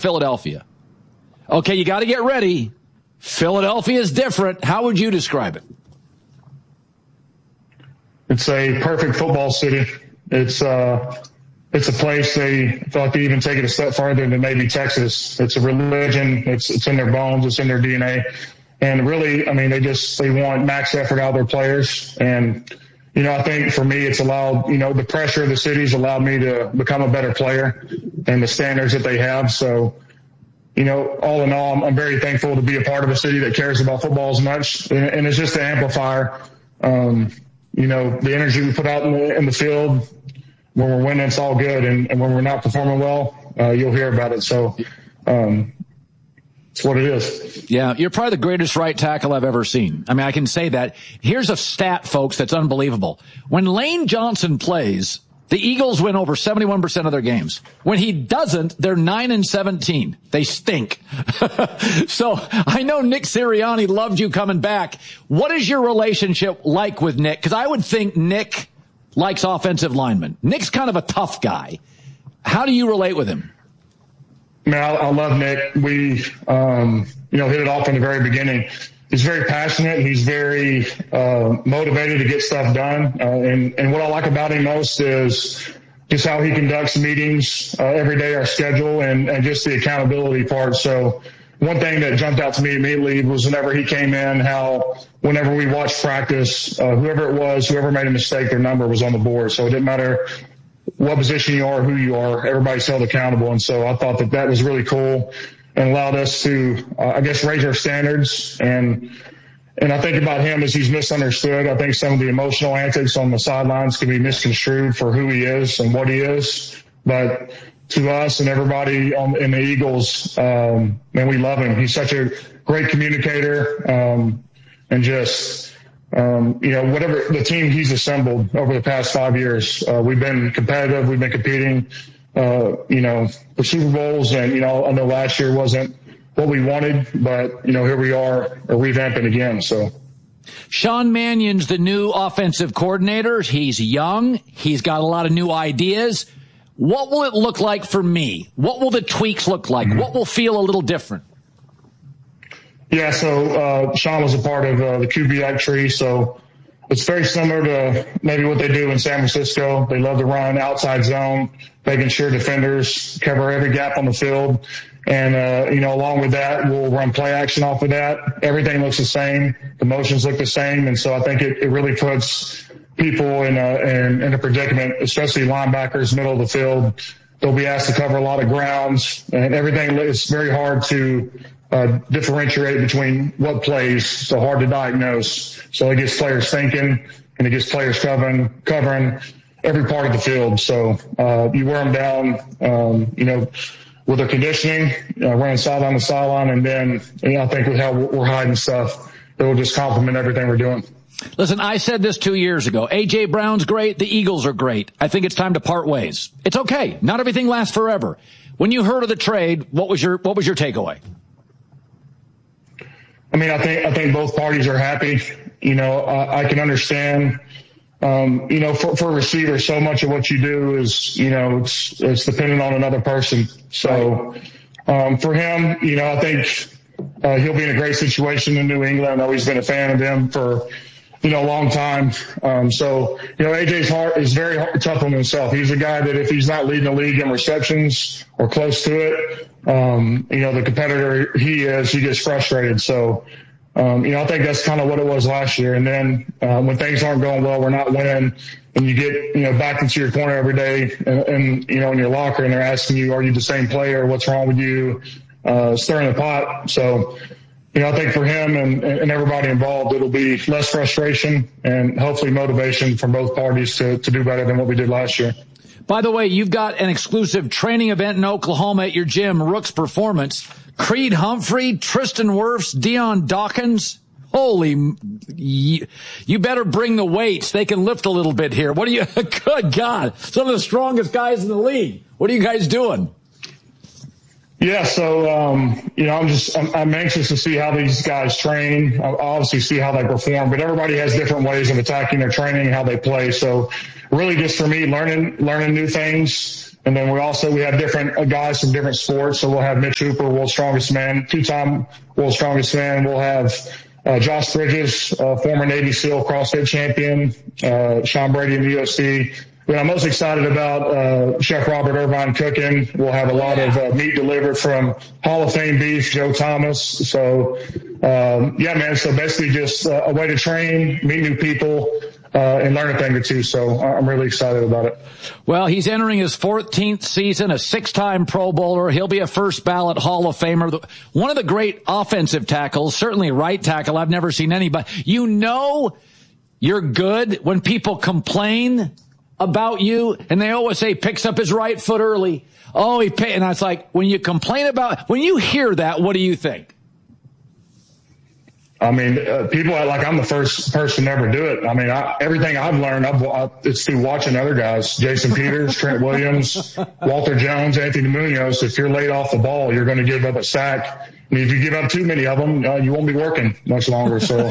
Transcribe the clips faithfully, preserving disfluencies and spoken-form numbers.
Philadelphia. Okay, you got to get ready. Philadelphia is different. How would you describe it? It's a perfect football city. It's uh, it's a place they thought they even take it a step farther than maybe Texas. It's a religion. It's it's in their bones. It's in their D N A. And really, I mean, they just they want max effort out of their players. And you know, I think for me, it's allowed, you know, the pressure of the city's allowed me to become a better player and the standards that they have. So, you know, all in all, I'm, I'm very thankful to be a part of a city that cares about football as much. And, and it's just an amplifier. Um, you know, the energy we put out in the, in the field, when we're winning, it's all good. And, and when we're not performing well, uh, you'll hear about it. So, um, it's what it is. Yeah, you're probably the greatest right tackle I've ever seen. I mean, I can say that. Here's a stat, folks, that's unbelievable. When Lane Johnson plays, the Eagles win over seventy-one percent of their games. When he doesn't, they're nine and seventeen. They stink. So I know Nick Sirianni loved you coming back. What is your relationship like with Nick? Because I would think Nick likes offensive linemen. Nick's kind of a tough guy. How do you relate with him? Man, I, I love Nick. We, um, you know, hit it off from the very beginning. He's very passionate. He's very uh, motivated to get stuff done. Uh, and, and what I like about him most is just how he conducts meetings uh, every day, our schedule, and, and just the accountability part. So one thing that jumped out to me immediately was whenever he came in, how whenever we watched practice, uh, whoever it was, whoever made a mistake, their number was on the board. So it didn't matter what position you are, who you are, everybody's held accountable. And so I thought that that was really cool and allowed us to, uh, I guess, raise our standards. And, and I think about him as he's misunderstood. I think some of the emotional antics on the sidelines can be misconstrued for who he is and what he is. But to us and everybody on, in the Eagles, um, man, we love him. He's such a great communicator, um, and just, Um, you know, whatever the team he's assembled over the past five years, uh, we've been competitive. We've been competing, uh, you know, for Super Bowls. And, you know, I know last year wasn't what we wanted, but, you know, here we are revamping again. So Sean Mannion's the new offensive coordinator. He's young. He's got a lot of new ideas. What will it look like for me? What will the tweaks look like? Mm-hmm. What will feel a little different? Yeah, so uh, Sean was a part of uh, the Kubiak tree, so it's very similar to maybe what they do in San Francisco. They love to run outside zone, making sure defenders cover every gap on the field. And, uh, you know, along with that, we'll run play action off of that. Everything looks the same. The motions look the same. And so I think it, it really puts people in a, in, in a predicament, especially linebackers, middle of the field. They'll be asked to cover a lot of grounds, and everything is very hard to Uh, differentiate between what plays, so hard to diagnose. So it gets players thinking, and it gets players covering, covering every part of the field. So uh, you wear them down, um, you know, with their conditioning, uh, running sideline to sideline, and then you know, I think with how we're hiding stuff, it will just complement everything we're doing. Listen, I said this two years ago. A J. Brown's great. The Eagles are great. I think it's time to part ways. It's okay. Not everything lasts forever. When you heard of the trade, what was your what was your takeaway? I mean, I think I think both parties are happy. You know, I, I can understand. Um, you know, for, for a receiver, so much of what you do is, you know, it's it's dependent on another person. So um, for him, you know, I think uh, he'll be in a great situation in New England. I know he's been a fan of them for, you know, a long time. Um, so, you know, A J's heart is very hard, tough on himself. He's a guy that if he's not leading the league in receptions or close to it, um, you know, the competitor he is, he gets frustrated. So, um, you know, I think that's kind of what it was last year. And then uh, when things aren't going well, we're not winning, and you get, you know, back into your corner every day and, and you know, in your locker, and they're asking you, are you the same player? What's wrong with you? Uh, stirring the pot. So, you know, I think for him and, and everybody involved, it'll be less frustration and hopefully motivation from both parties to, to do better than what we did last year. By the way, you've got an exclusive training event in Oklahoma at your gym, Rooks Performance. Creed Humphrey, Tristan Wirfs, Dion Dawkins. Holy, you, you better bring the weights. They can lift a little bit here. What are you, good God, some of the strongest guys in the league. What are you guys doing? Yeah, so, um, you know, I'm just, I'm, I'm anxious to see how these guys train. I obviously see how they perform, but everybody has different ways of attacking their training and how they play. So really just for me, learning, learning new things, And then we also, we have different guys from different sports. So we'll have Mitch Hooper, world's strongest man, two-time world's strongest man. We'll have uh, Josh Bridges, uh, former Navy SEAL CrossFit champion, uh, Sean Brady in the U F C. But I'm most excited about uh, Chef Robert Irvine cooking. We'll have a lot of uh, meat delivered from Hall of Fame beef, Joe Thomas. So, um, yeah, man, so basically just uh, a way to train, meet new people, Uh, and learn a thing or two. So I'm really excited about it. Well, he's entering his fourteenth season, a six-time Pro Bowler. He'll be a first ballot Hall of Famer. One of the great offensive tackles, certainly right tackle. I've never seen anybody. You know you're good when people complain about you, and they always say picks up his right foot early. Oh, he pay, and I was like, when you complain about, when you hear that, what do you think? I mean, uh, people are like, I'm the first person to ever do it. I mean, I, everything I've learned, I've, I, it's through watching other guys, Jason Peters, Trent Williams, Walter Jones, Anthony Munoz. If you're laid off the ball, you're going to give up a sack. I mean, if you give up too many of them, uh, you won't be working much longer. So,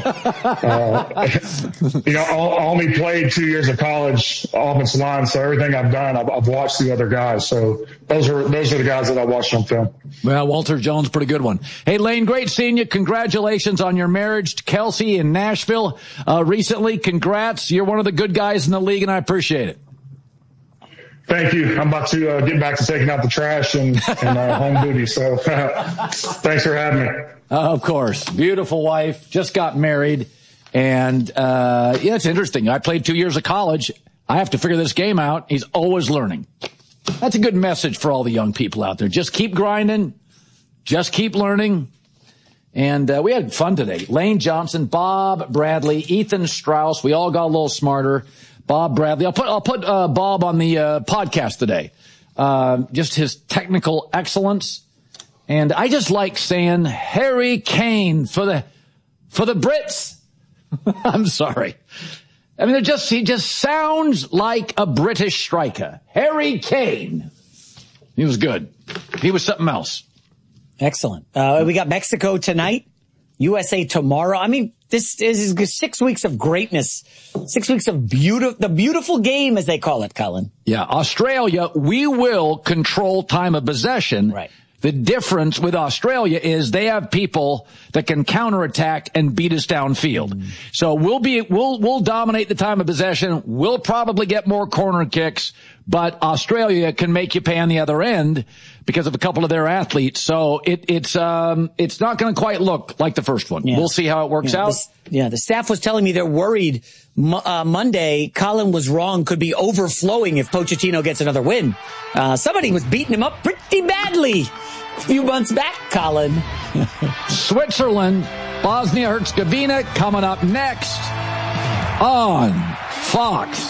uh, you know, I only played two years of college offensive line. So everything I've done, I've, I've watched the other guys. So those are, those are the guys that I watched on film. Well, Walter Jones, pretty good one. Hey, Lane, great seeing you. Congratulations on your marriage to Kelsey in Nashville, uh, recently. Congrats. You're one of the good guys in the league, and I appreciate it. Thank you. I'm about to uh, get back to taking out the trash and, and uh, home duty. So uh, thanks for having me. Uh, of course. Beautiful wife. Just got married. And, uh, yeah, it's interesting. I played two years of college. I have to figure this game out. He's always learning. That's a good message for all the young people out there. Just keep grinding. Just keep learning. And uh, we had fun today. Lane Johnson, Bob Bradley, Ethan Strauss. We all got a little smarter. Bob Bradley. I'll put, I'll put, uh, Bob on the, uh, podcast today. Uh, just his technical excellence. And I just like saying Harry Kane for the, for the Brits. I'm sorry. I mean, it just, he just sounds like a British striker. Harry Kane. He was good. He was something else. Excellent. Uh, we got Mexico tonight, U S A tomorrow. I mean, this is six weeks of greatness, six weeks of beautiful, the beautiful game, as they call it, Colin. Yeah. Australia, we will control time of possession. Right. The difference with Australia is they have people that can counterattack and beat us downfield. Mm. So we'll be, we'll, we'll dominate the time of possession. We'll probably get more corner kicks, but Australia can make you pay on the other end because of a couple of their athletes. So it, it's, um, it's not going to quite look like the first one. Yeah. We'll see how it works yeah, out. The, yeah. The staff was telling me they're worried uh, Monday. Colin was wrong, could be overflowing if Pochettino gets another win. Uh, somebody was beating him up pretty badly a few months back, Colin. Switzerland, Bosnia-Herzegovina coming up next on Fox.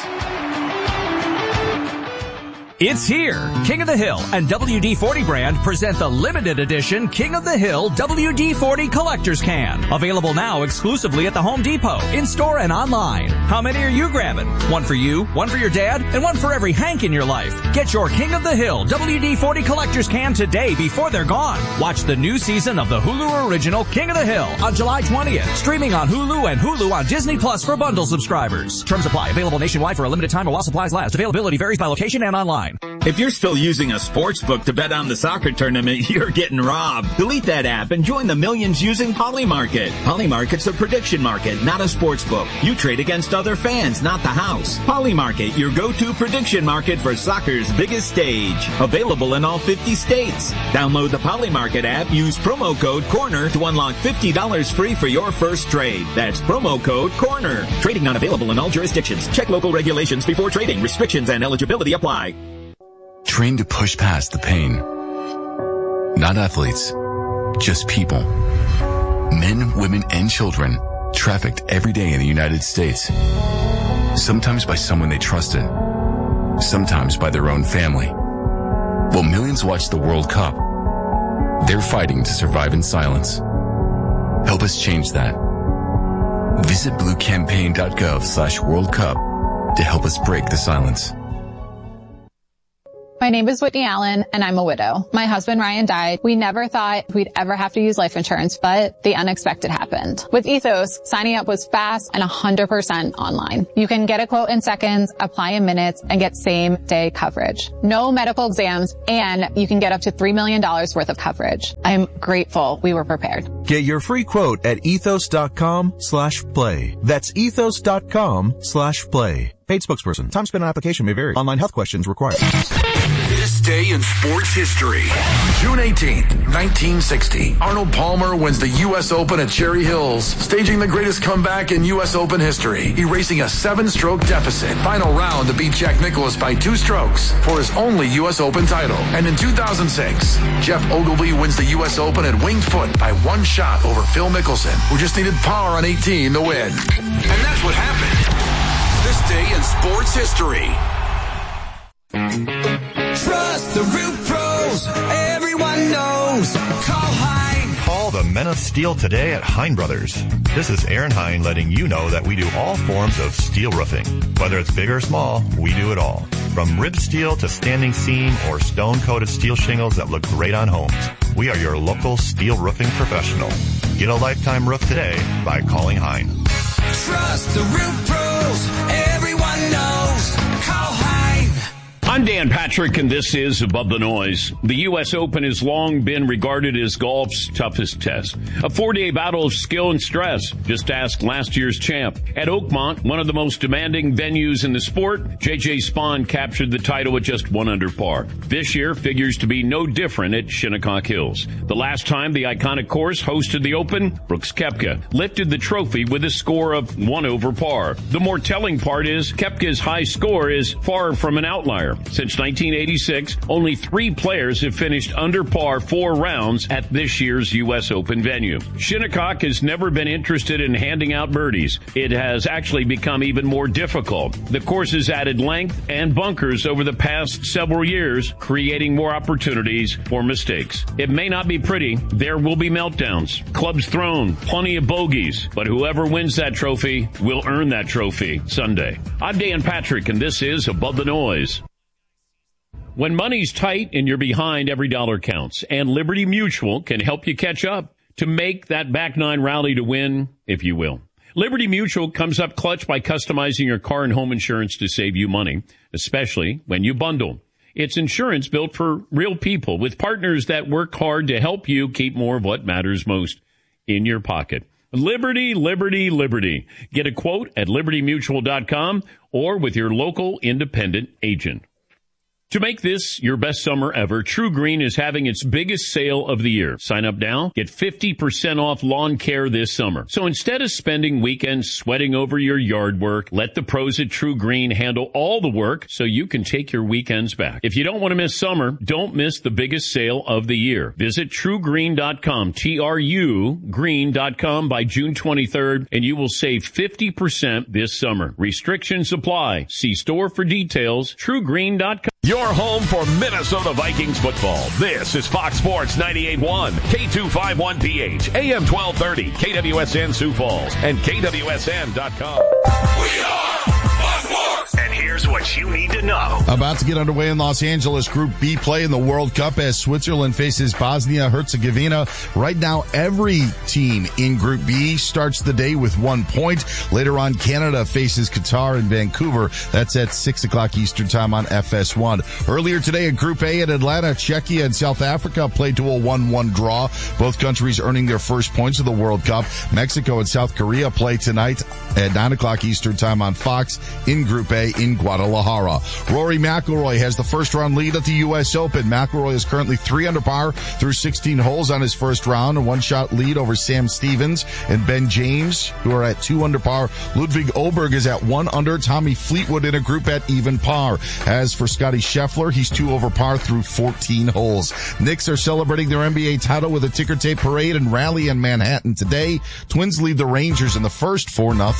It's here. King of the Hill and W D forty brand present the limited edition King of the Hill W D forty Collector's Can. Available now exclusively at the Home Depot, in-store and online. How many are you grabbing? One for you, one for your dad, and one for every Hank in your life. Get your King of the Hill W D forty Collector's Can today before they're gone. Watch the new season of the Hulu original King of the Hill on July twentieth. Streaming on Hulu and Hulu on Disney Plus for bundle subscribers. Terms apply. Available nationwide for a limited time while supplies last. Availability varies by location and online. If you're still using a sports book to bet on the soccer tournament, you're getting robbed. Delete that app and join the millions using Polymarket. Polymarket's a prediction market, not a sports book. You trade against other fans, not the house. Polymarket, your go-to prediction market for soccer's biggest stage. Available in all fifty states. Download the Polymarket app, use promo code CORNER to unlock fifty dollars free for your first trade. That's promo code CORNER. Trading not available in all jurisdictions. Check local regulations before trading. Restrictions and eligibility apply. Trained to push past the pain. Not athletes, just people. Men, women, and children trafficked every day in the United States. Sometimes by someone they trusted. Sometimes by their own family. While millions watch the World Cup, they're fighting to survive in silence. Help us change that. Visit bluecampaign.gov slash World Cup to help us break the silence. My name is Whitney Allen, and I'm a widow. My husband, Ryan, died. We never thought we'd ever have to use life insurance, but the unexpected happened. With Ethos, signing up was fast and one hundred percent online. You can get a quote in seconds, apply in minutes, and get same-day coverage. No medical exams, and you can get up to three million dollars worth of coverage. I'm grateful we were prepared. Get your free quote at ethos.com slash play. That's ethos.com slash play. Paid spokesperson. Time spent on application may vary. Online health questions required. This day in sports history. June eighteenth, nineteen sixty. Arnold Palmer wins the U S Open at Cherry Hills, staging the greatest comeback in U S Open history, erasing a seven-stroke deficit. Final round to beat Jack Nicklaus by two strokes for his only U S Open title. And in two thousand six, Jeff Ogilvy wins the U S Open at Winged Foot by one shot over Phil Mickelson, who just needed par on eighteen to win. And that's what happened. This day in sports history. Trust the Root Pros. Everyone knows. Call Hein. Call the men of steel today at Hein Brothers. This is Aaron Hein letting you know that we do all forms of steel roofing. Whether it's big or small, we do it all. From rib steel to standing seam or stone-coated steel shingles that look great on homes. We are your local steel roofing professional. Get a lifetime roof today by calling Hein. Trust the Root Pros. Everyone knows. Call Hein. I'm Dan Patrick, and this is Above the Noise. The U S Open has long been regarded as golf's toughest test. A four-day battle of skill and stress. Just ask last year's champ. At Oakmont, one of the most demanding venues in the sport, J J Spaun captured the title with just one under par. This year figures to be no different at Shinnecock Hills. The last time the iconic course hosted the Open, Brooks Koepka lifted the trophy with a score of one over par. The more telling part is Koepka's high score is far from an outlier. Since nineteen eighty-six, only three players have finished under par four rounds at this year's U S Open venue. Shinnecock has never been interested in handing out birdies. It has actually become even more difficult. The course has added length and bunkers over the past several years, creating more opportunities for mistakes. It may not be pretty. There will be meltdowns, clubs thrown, plenty of bogeys, but whoever wins that trophy will earn that trophy Sunday. I'm Dan Patrick, and this is Above the Noise. When money's tight and you're behind, every dollar counts. And Liberty Mutual can help you catch up to make that back nine rally to win, if you will. Liberty Mutual comes up clutch by customizing your car and home insurance to save you money, especially when you bundle. It's insurance built for real people with partners that work hard to help you keep more of what matters most in your pocket. Liberty, Liberty, Liberty. Get a quote at liberty mutual dot com or with your local independent agent. To make this your best summer ever, True Green is having its biggest sale of the year. Sign up now, get fifty percent off lawn care this summer. So instead of spending weekends sweating over your yard work, let the pros at True Green handle all the work so you can take your weekends back. If you don't want to miss summer, don't miss the biggest sale of the year. Visit true green dot com, T R U green dot com by June twenty-third, and you will save fifty percent this summer. Restrictions apply. See store for details, true green dot com. Your home for Minnesota Vikings football. This is Fox Sports ninety-eight point one, K two fifty-one P H, A M twelve thirty, K W S N Sioux Falls, and K W S N dot com. We are Fox Sports. And here's what you need to know. About to get underway in Los Angeles, Group B play in the World Cup as Switzerland faces Bosnia-Herzegovina. Right now, every team in Group B starts the day with one point. Later on, Canada faces Qatar in Vancouver. That's at six o'clock Eastern time on F S one. Earlier today in Group A in Atlanta, Czechia and South Africa played to a one one draw. Both countries earning their first points of the World Cup. Mexico and South Korea play tonight at nine o'clock Eastern time on Fox in Group A in Guadalajara. Rory McIlroy has the first round lead at the U S Open. McIlroy is currently three under par through sixteen holes on his first round, a one-shot lead over Sam Stevens and Ben James, who are at two under par. Ludwig Oberg is at one under. Tommy Fleetwood in a group at even par. As for Scotty Scheffler, he's two over par through fourteen holes. Knicks are celebrating their N B A title with a ticker tape parade and rally in Manhattan today. Twins lead the Rangers in the first four nothing.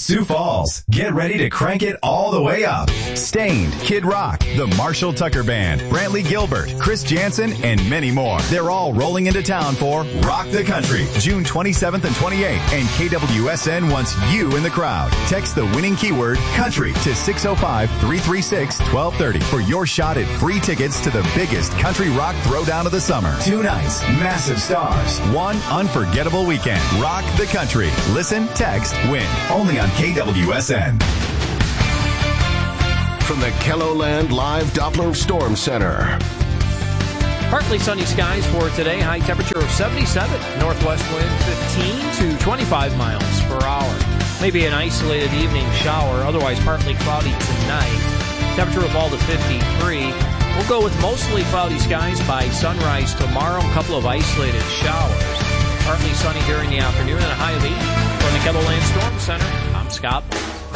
Sioux Falls, get ready to crank it all the way up. Stained, Kid Rock, the Marshall Tucker Band, Brantley Gilbert, Chris Jansen, and many more. They're all rolling into town for Rock the Country, June twenty-seventh and twenty-eighth, and K W S N wants you in the crowd. Text the winning keyword country to six oh five, three three six, one two three oh for your shot at free tickets to the biggest country rock throwdown of the summer. Two nights, massive stars, one unforgettable weekend. Rock the Country. Listen, text, win. Only on K W S N. From the KELOLAND Live Doppler Storm Center. Partly sunny skies for today. High temperature of seventy-seven. Northwest wind fifteen to twenty-five miles per hour. Maybe an isolated evening shower. Otherwise partly cloudy tonight. Temperature will fall to fifty-three. We'll go with mostly cloudy skies by sunrise tomorrow. A couple of isolated showers. Partly sunny during the afternoon and a high of eight. From the KELOLAND Storm Center, I'm Scott.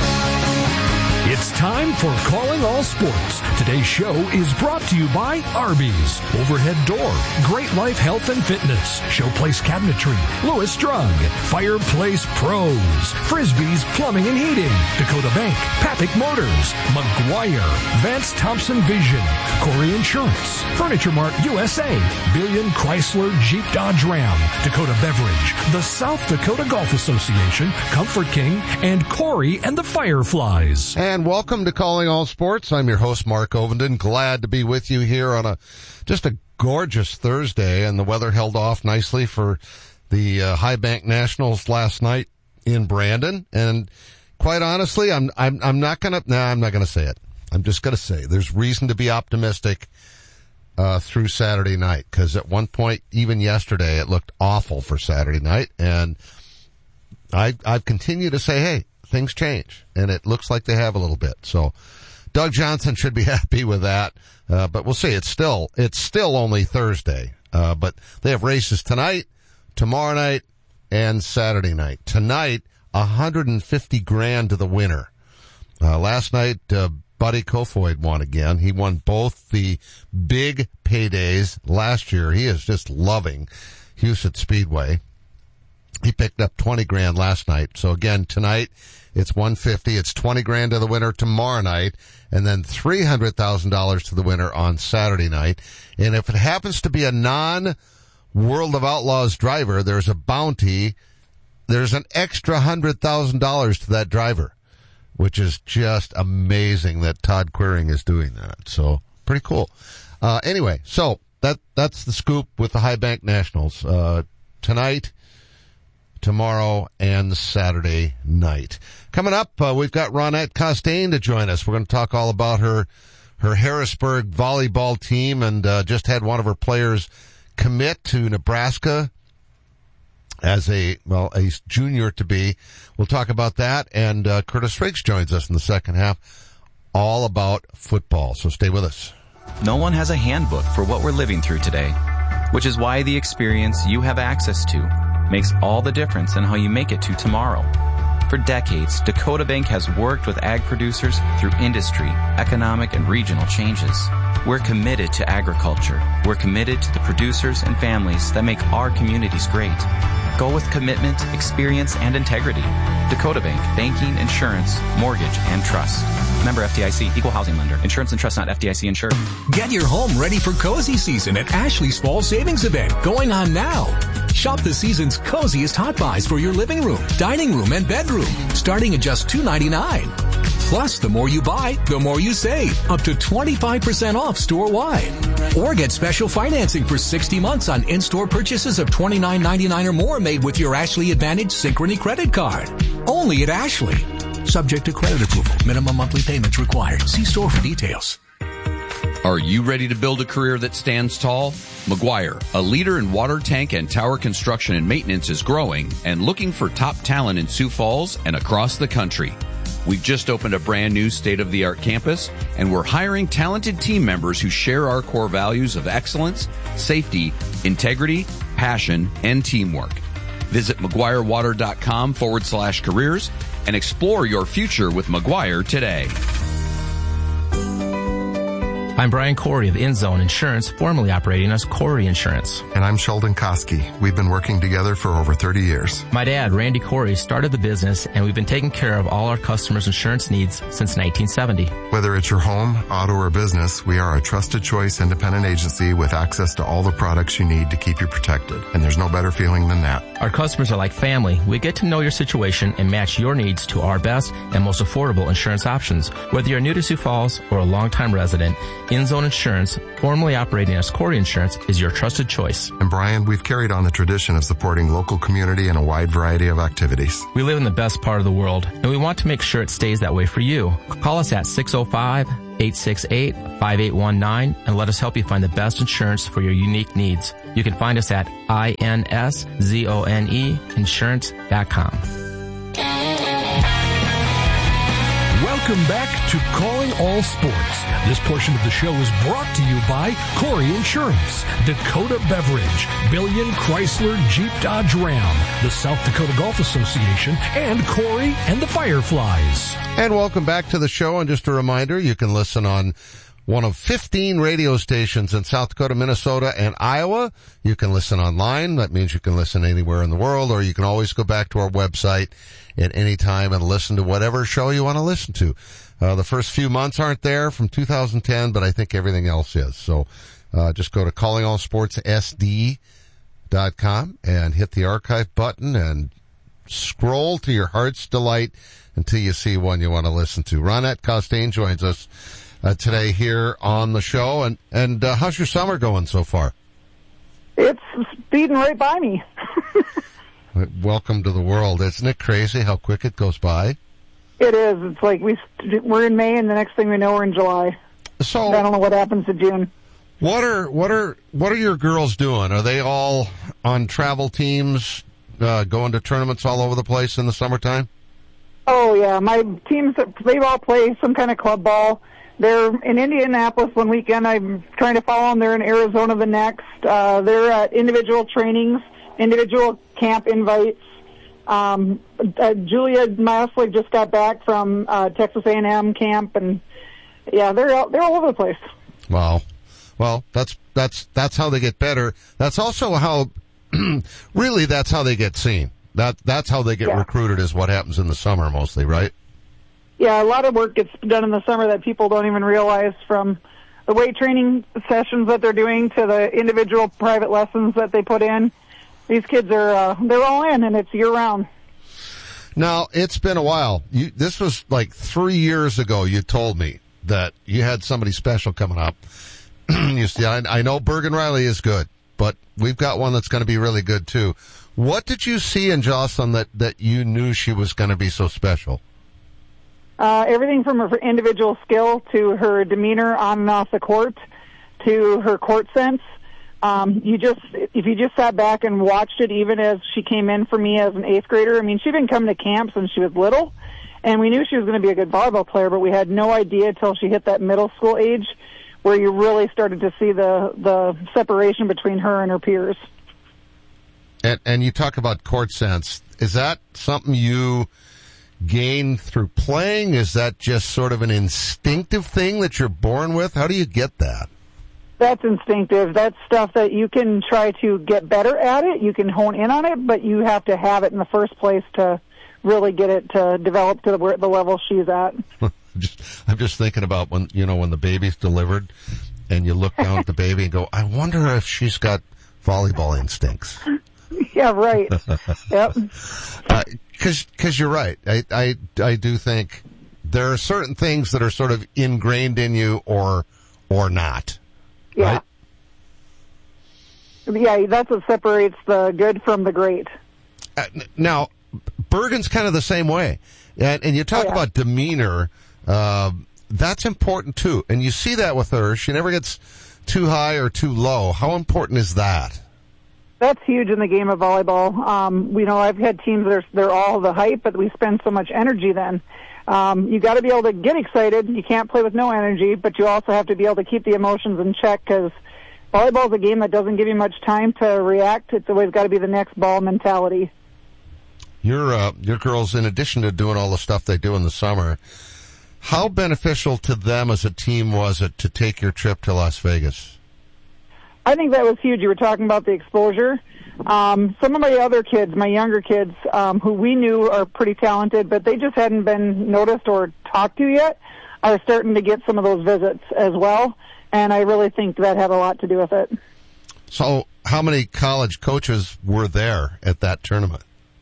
It's time for Calling All Sports. Today's show is brought to you by Arby's, Overhead Door, Great Life Health and Fitness, Showplace Cabinetry, Lewis Drug, Fireplace Pros, Frisbee's Plumbing and Heating, Dakota Bank, Papik Motors, McGuire, Vance Thompson Vision, Corey Insurance, Furniture Mart U S A, Billion Chrysler Jeep Dodge Ram, Dakota Beverage, the South Dakota Golf Association, Comfort King, and Corey and the Fireflies. And welcome to Calling All Sports. I'm your host, Mark Ovenden. Glad to be with you here on a just a gorgeous Thursday, and the weather held off nicely for the uh, High Bank Nationals last night in Brandon. And quite honestly, I'm I'm I'm not gonna. No, nah, I'm not gonna say it. I'm just gonna say there's reason to be optimistic uh through Saturday night, because at one point, even yesterday, it looked awful for Saturday night, and I I've continued to say, hey, things change, and it looks like they have a little bit. So Doug Johnson should be happy with that, uh, but we'll see. It's still, it's still only Thursday, uh, but they have races tonight, tomorrow night, and Saturday night. Tonight, one hundred fifty grand to the winner. Uh, last night, uh, Buddy Kofoid won again. He won both the big paydays last year. He is just loving Houston Speedway. He picked up twenty grand last night. So again, tonight it's one hundred fifty. It's twenty grand to the winner tomorrow night, and then three hundred thousand dollars to the winner on Saturday night. And if it happens to be a non-World of Outlaws driver, there's a bounty. There's an extra one hundred thousand dollars to that driver, which is just amazing that Todd Quiring is doing that. So pretty cool. Uh, anyway, so that, that's the scoop with the High Bank Nationals, uh, tonight, tomorrow, and Saturday night. Coming up, uh, we've got Ronette Costain to join us. We're going to talk all about her, her Harrisburg volleyball team, and, uh, just had one of her players commit to Nebraska as a, well, a junior to be. We'll talk about that, and, uh, Curtis Riggs joins us in the second half, all about football. So stay with us. No one has a handbook for what we're living through today, which is why the experience you have access to makes all the difference in how you make it to tomorrow. For decades, Dakota Bank has worked with ag producers through industry, economic, and regional changes. We're committed to agriculture. We're committed to the producers and families that make our communities great. Go with commitment, experience, and integrity. Dakota Bank, banking, insurance, mortgage, and trust. Member F D I C, equal housing lender. Insurance and trust not F D I C insured. Get your home ready for cozy season at Ashley's Fall Savings Event, going on now. Shop the season's coziest hot buys for your living room, dining room, and bedroom, starting at just two ninety-nine. Plus, the more you buy, the more you save, up to twenty-five percent off store-wide. Or get special financing for sixty months on in-store purchases of twenty-nine ninety-nine or more made with your Ashley Advantage Synchrony credit card. Only at Ashley. Subject to credit approval. Minimum monthly payments required. See store for details. Are you ready to build a career that stands tall? McGuire, a leader in water tank and tower construction and maintenance, is growing and looking for top talent in Sioux Falls and across the country. We've just opened a brand new state-of-the-art campus, and we're hiring talented team members who share our core values of excellence, safety, integrity, passion, and teamwork. Visit McGuireWater.com forward slash careers and explore your future with McGuire today. I'm Brian Corey of InZone Insurance, formerly operating as Corey Insurance. And I'm Sheldon Koski. We've been working together for over thirty years. My dad, Randy Corey, started the business, and we've been taking care of all our customers' insurance needs since nineteen seventy. Whether it's your home, auto, or business, we are a trusted choice independent agency with access to all the products you need to keep you protected. And there's no better feeling than that. Our customers are like family. We get to know your situation and match your needs to our best and most affordable insurance options. Whether you're new to Sioux Falls or a longtime resident, InZone Insurance, formerly operating as Corey Insurance, is your trusted choice. And Brian, we've carried on the tradition of supporting local community in a wide variety of activities. We live in the best part of the world, and we want to make sure it stays that way for you. Call us at six oh five, eight six eight, five eight one nine and let us help you find the best insurance for your unique needs. You can find us at I N S Z O N E insurance dot com. Welcome back to Calling All Sports. This portion of the show is brought to you by Corey Insurance, Dakota Beverage, Billion Chrysler Jeep Dodge Ram, the South Dakota Golf Association, and Corey and the Fireflies. And welcome back to the show. And just a reminder, you can listen on one of fifteen radio stations in South Dakota, Minnesota, and Iowa. You can listen online. That means you can listen anywhere in the world, or you can always go back to our website at any time and listen to whatever show you want to listen to. Uh, the first few months aren't there from two thousand ten, but I think everything else is. So uh, just go to calling all sports S D dot com and hit the archive button and scroll to your heart's delight until you see one you want to listen to. Ronette Costain joins us uh, today here on the show. And, and uh, how's your summer going so far? It's speeding right by me. Welcome to the world. Isn't it crazy how quick it goes by? It is. It's like we, we're in May, and the next thing we know, we're in July. So I don't know what happens to June. What are what are what are your girls doing? Are they all on travel teams, uh, going to tournaments all over the place in the summertime? Oh yeah, my teams, they all play some kind of club ball. They're in Indianapolis one weekend. I'm trying to follow them. They're in Arizona the next. Uh, they're at individual trainings, individual camp invites. Um, uh, Julia Maslick just got back from uh, Texas A and M camp, and yeah, they're all, they're all over the place. Wow. Well, that's that's that's how they get better. That's also how, really, that's how they get seen. That that's how they get yeah. recruited. Is what happens in the summer mostly, right? Yeah, a lot of work gets done in the summer that people don't even realize, from the weight training sessions that they're doing to the individual private lessons that they put in. These kids are, uh, they're all in, and it's year round. Now, it's been a while. You, this was like three years ago you told me that you had somebody special coming up. You see, I, I know Bergen Riley is good, but we've got one that's going to be really good too. What did you see in Jocelyn that, that you knew she was going to be so special? Uh, everything from her individual skill to her demeanor on and off the court to her court sense. Um, you just, if you just sat back and watched it, even as she came in for me as an eighth grader, I mean, she'd been coming to camp since she was little, and we knew she was going to be a good volleyball player, but we had no idea till she hit that middle school age where you really started to see the, the separation between her and her peers. And, and you talk about court sense. Is that something you gain through playing? Is that just sort of an instinctive thing that you're born with? How do you get that? That's instinctive. That's stuff that you can try to get better at it. You can hone in on it, but you have to have it in the first place to really get it to develop to the, the level she's at. just, I'm just thinking about when, you know, when the baby's delivered and you look down at the baby and go, I wonder if she's got volleyball instincts. Yeah, right. Yep. Uh, Cause, cause you're right. I, I, I do think there are certain things that are sort of ingrained in you or, or not. Yeah. Right? Yeah, that's what separates the good from the great. Uh, now, Bergen's kind of the same way. And, and you talk oh, yeah. about demeanor, uh, that's important too. And you see that with her. She never gets too high or too low. How important is that? That's huge in the game of volleyball. Um, you know, I've had teams that are, they're all the hype, but we spend so much energy then. Um, you got to be able to get excited. You can't play with no energy, but you also have to be able to keep the emotions in check, because volleyball is a game that doesn't give you much time to react. It's always got to be the next ball mentality. Your uh, your girls, in addition to doing all the stuff they do in the summer, How beneficial to them as a team was it to take your trip to Las Vegas? I think that was huge. You were talking about the exposure. Um, some of my other kids, my younger kids, um, who we knew are pretty talented, but they just hadn't been noticed or talked to yet, are starting to get some of those visits as well. And I really think that had a lot to do with it. So how many college coaches were there at that tournament?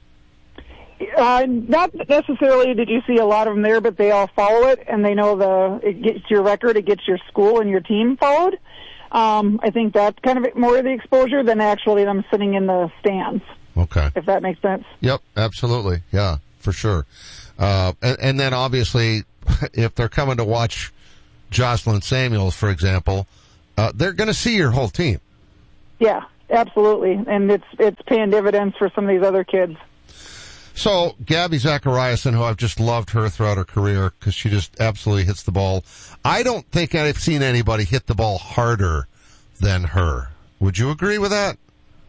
Uh, not necessarily did you see a lot of them there, but they all follow it, and they know the it gets your record, it gets your school and your team followed. Um, I think that's kind of more of the exposure than actually them sitting in the stands. Okay. If that makes sense. Yep, absolutely. Yeah, for sure. Uh, and, and then obviously, if they're coming to watch Jocelyn Samuels, for example, uh, they're going to see your whole team. Yeah, absolutely. And it's it's paying dividends for some of these other kids. So, Gabby Zachariasen, who I've just loved her throughout her career because she just absolutely hits the ball. I don't think I've seen anybody hit the ball harder than her. Would you agree with that?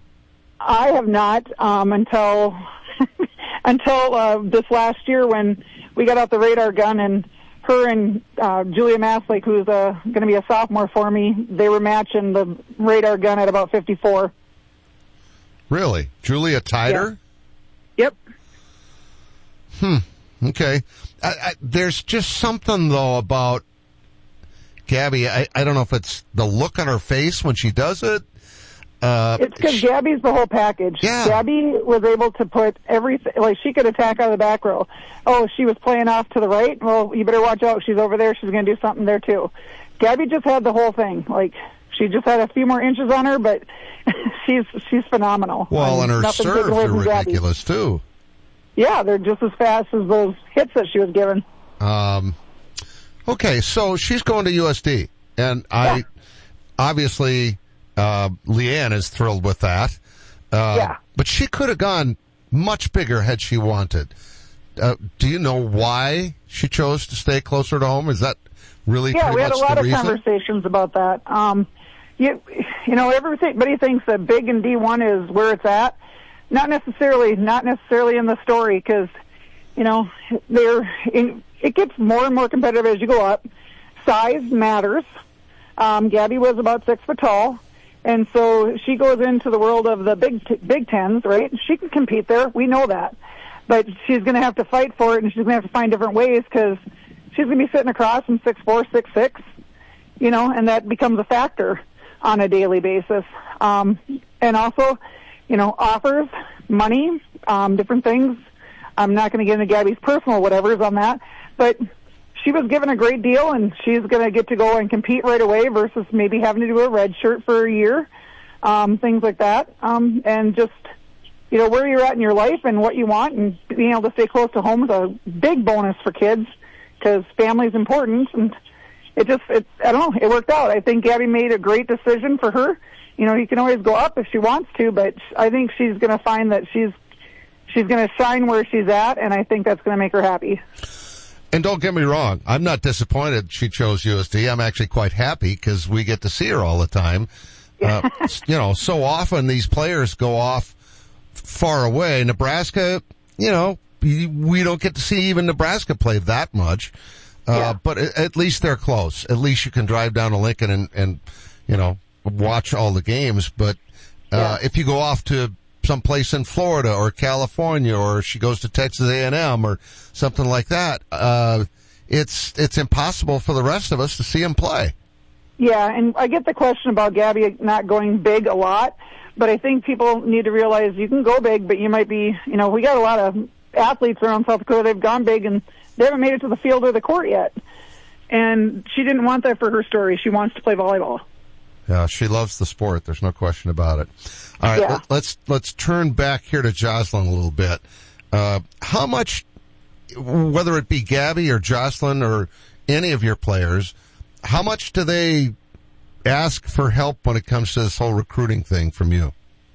I have not um, until until uh, this last year when we got out the radar gun and her and uh, Julia Maslake, who's uh, going to be a sophomore for me, they were matching the radar gun at about fifty-four. Really? Julia tied yeah. her? Yep. Hmm. Okay. I, I, there's just something, though, about Gabby. I, I don't know if it's the look on her face when she does it. Uh, it's because Gabby's the whole package. Yeah. Gabby was able to put everything, like she could attack out of the back row. Oh, she was playing off to the right? Well, you better watch out. She's over there. She's going to do something there, too. Gabby just had the whole thing. Like, she just had a few more inches on her, but she's she's phenomenal. Well, and her Nothing serves taken away are from Gabby. ridiculous, too. Yeah, they're just as fast as those hits that she was given. Um, okay, so she's going to U S D, and I Yeah. obviously uh, Leanne is thrilled with that. Uh, Yeah. But she could have gone much bigger had she wanted. Uh, do you know why she chose to stay closer to home? Is that really Yeah, pretty we had much a lot the of reason? conversations about that. Um, you, you know, everybody thinks that big and D one is where it's at. Not necessarily, not necessarily in the story, because, you know, they're in, it gets more and more competitive as you go up. Size matters. Um, Gabby was about six foot tall, and so she goes into the world of the big t- Big Tens, right? She can compete there. We know that, but she's going to have to fight for it, and she's going to have to find different ways because she's going to be sitting across from six four, six six, you know, and that becomes a factor on a daily basis. Um, and also, you know, offers, money, um, different things. I'm not going to get into Gabby's personal whatevers on that, but she was given a great deal, and she's going to get to go and compete right away versus maybe having to do a red shirt for a year, um, things like that. Um, and just, you know, where you're at in your life and what you want, and being able to stay close to home is a big bonus for kids because family's important. And it just, it, I don't know, it worked out. I think Gabby made a great decision for her. You know, you can always go up if she wants to, but I think she's going to find that she's she's going to shine where she's at, and I think that's going to make her happy. And don't get me wrong, I'm not disappointed she chose U S D. I'm actually quite happy because we get to see her all the time. Uh, you know, so often these players go off far away. Nebraska, you know, we don't get to see even Nebraska play that much. Uh, yeah. But at least they're close. At least you can drive down to Lincoln and, and you know, watch all the games. But uh, yeah. if you go off to someplace in Florida or California, or she goes to Texas A and M or something like that, uh, it's it's impossible for the rest of us to see them play. Yeah, and I get the question about Gabby not going big a lot, but I think people need to realize you can go big, but you might be, you know, we got a lot of athletes around South Dakota, they've gone big and they haven't made it to the field or the court yet. And she didn't want that for her story. She wants to play volleyball. Yeah, she loves the sport. There's no question about it. All right, yeah. let, let's let's turn back here to Jocelyn a little bit. Uh, how much, whether it be Gabby or Jocelyn or any of your players, how much do they ask for help when it comes to this whole recruiting thing from you?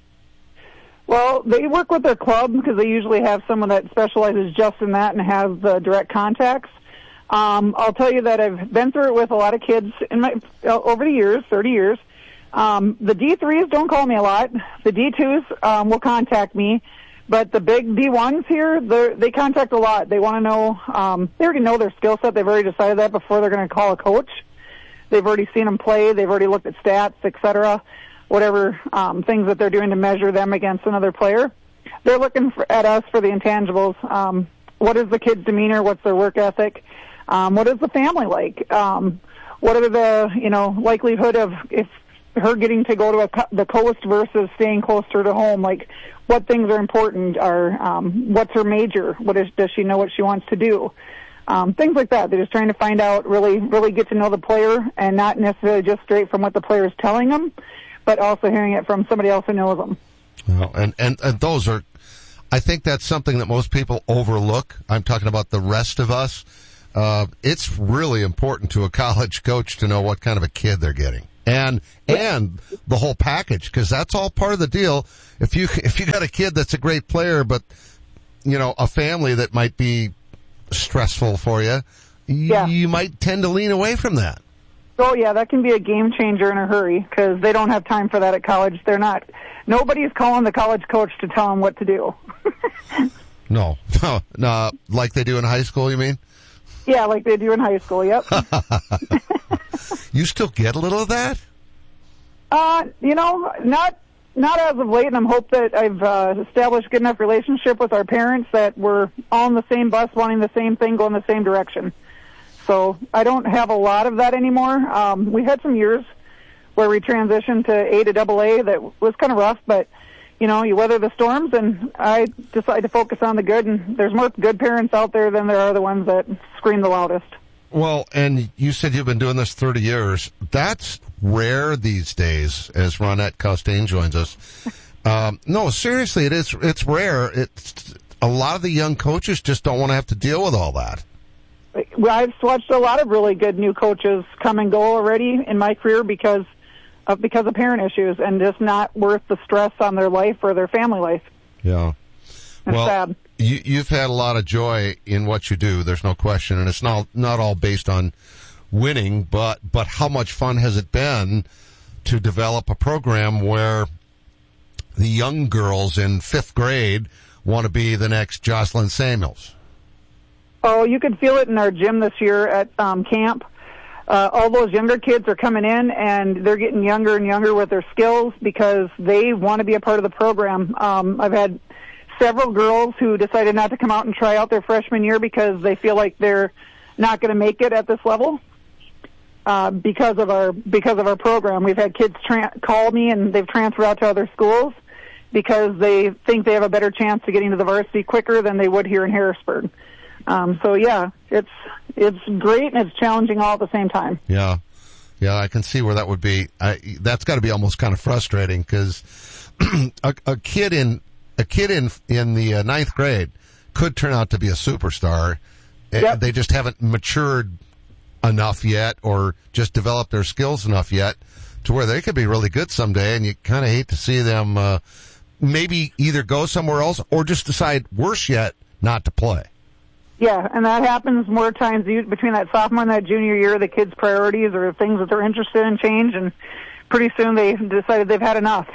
Well, they work with their club because they usually have someone that specializes just in that and has the direct contacts. Um, I'll tell you that I've been through it with a lot of kids in my over the years, thirty years. Um, the D threes don't call me a lot. The D twos um, will contact me, But the big D ones here, they contact a lot. They want to know, um, they already know their skill set. They've already decided that before they're going to call a coach. They've already seen them play. They've already looked at stats, et cetera, whatever um, things that they're doing to measure them against another player. They're looking for, at us for the intangibles. Um, what is the kid's demeanor? What's their work ethic? Um, what is the family like? Um, what are the, you know, likelihood of if her getting to go to a co- the coast versus staying closer to home? Like, what things are important? Are um, what's her major? What is, does she know what she wants to do? Um, things like that. They're just trying to find out, really, really get to know the player, and not necessarily just straight from what the player is telling them, but also hearing it from somebody else who knows them. Well, and, and, and those are, I think that's something that most people overlook. I'm talking about the rest of us. Uh, it's really important to a college coach to know what kind of a kid they're getting. And, and the whole package, because that's all part of the deal. If you, if you got a kid that's a great player, but, you know, a family that might be stressful for you, yeah. you might tend to lean away from that. Oh, yeah, that can be a game changer in a hurry, because they don't have time for that at college. They're not, nobody's calling the college coach to tell them what to do. No, no, no, like they do in high school, you mean? Yeah, like they do in high school, yep. You still get a little of that? Uh, you know, not not as of late, and I'm hope that I've uh, established good enough relationship with our parents that we're all on the same bus, wanting the same thing, going the same direction. So I don't have a lot of that anymore. Um, we had some years where we transitioned to A to double A that was kind of rough, but, you know, you weather the storms, and I decided to focus on the good, and there's more good parents out there than there are the ones that scream the loudest. Well, and you said you've been doing this thirty years. That's rare these days, as Ronette Costain joins us. Um, no, seriously, it is, it's rare. It's, a lot of the young coaches just don't want to have to deal with all that. Well, I've watched a lot of really good new coaches come and go already in my career because of, because of parent issues, and just not worth the stress on their life or their family life. Yeah. It's well, sad. You, you've had a lot of joy in what you do. There's no question, and it's not not all based on winning, but but how much fun has it been to develop a program where the young girls in fifth grade want to be the next Jocelyn Samuels? Oh, you could feel it in our gym this year at um, camp. Uh, all those younger kids are coming in, and they're getting younger and younger with their skills because they want to be a part of the program. Um, I've had several girls who decided not to come out and try out their freshman year because they feel like they're not going to make it at this level uh, because of our because of our program. We've had kids tra- call me, and they've transferred out to other schools because they think they have a better chance of getting to the varsity quicker than they would here in Harrisburg. Um, so yeah, it's it's great and it's challenging all at the same time. Yeah, yeah, I can see where that would be. I, that's got to be almost kind of frustrating because a, a kid in a kid in in the uh, ninth grade could turn out to be a superstar. Yep. They just haven't matured enough yet, or just developed their skills enough yet to where they could be really good someday. And you kind of hate to see them uh, maybe either go somewhere else or just decide, worse yet, not to play. Yeah, and that happens more times between that sophomore and that junior year. The kids' priorities or things that they're interested in change, and pretty soon they decided they've had enough.